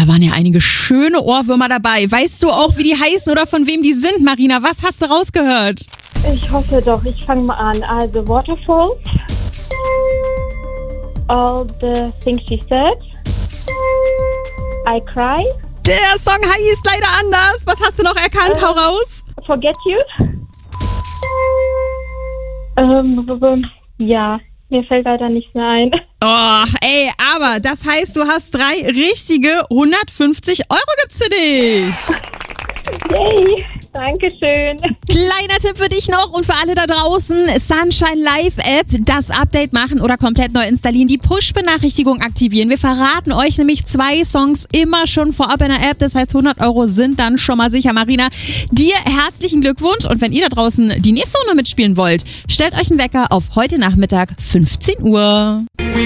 waren ja einige schöne Ohrwürmer dabei. Weißt du auch, wie die heißen oder von wem die sind, Marina? Was hast du rausgehört? Ich hoffe doch, ich fange mal an. Also Waterfalls, All the Things She Said, I Cry. Der Song hieß leider anders. Was hast du noch erkannt? Hau raus. Forget You. Ja, mir fällt leider nichts mehr ein. Oh, ey, aber das heißt, du hast 3 richtige 150 € gibt's für dich. Yay, Dankeschön. Kleiner Tipp für dich noch und für alle da draußen. Sunshine Live App, das Update machen oder komplett neu installieren, die Push-Benachrichtigung aktivieren. Wir verraten euch nämlich 2 Songs immer schon vorab in der App. Das heißt, 100 € sind dann schon mal sicher. Marina, dir herzlichen Glückwunsch. Und wenn ihr da draußen die nächste Runde mitspielen wollt, stellt euch einen Wecker auf heute Nachmittag 15 Uhr.